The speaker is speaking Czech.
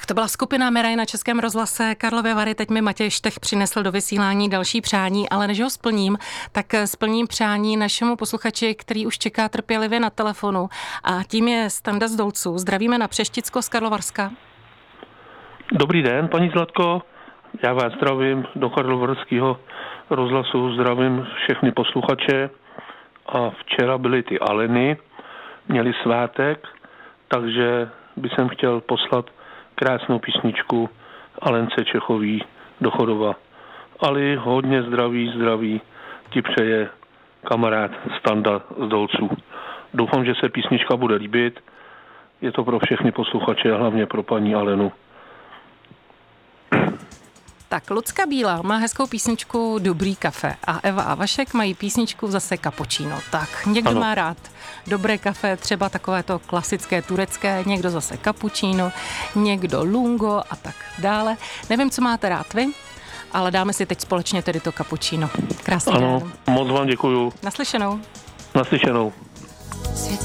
Tak to byla skupina Miraj na Českém rozhlase Karlovy Vary. Teď mi Matěj Štech přinesl do vysílání další přání, ale než ho splním, tak splním přání našemu posluchači, který už čeká trpělivě na telefonu. A tím je Standa z Dolců. Zdravíme na Přešticko z Karlovarska. Dobrý den, paní Zlatko. Já vás zdravím do Karlovarského rozhlasu, zdravím všechny posluchače. A včera byly ty Aleny, měli svátek, takže bych jsem chtěl poslat krásnou písničku Alence Čechový do Chodova. Ali, hodně zdraví ti přeje kamarád Standa z Dolců. Doufám, že se písnička bude líbit. Je to pro všechny posluchače a hlavně pro paní Alenu. Tak Lucka Bílá má hezkou písničku Dobrý kafe a Eva a Vašek mají písničku zase Cappuccino. Tak někdo má rád dobré kafe, třeba takové to klasické turecké, někdo zase cappuccino, někdo lungo a tak dále. Nevím, co máte rád vy, ale dáme si teď společně tedy to cappuccino. Krásný den. Ano, moc vám děkuju. Naslyšenou. Naslyšenou.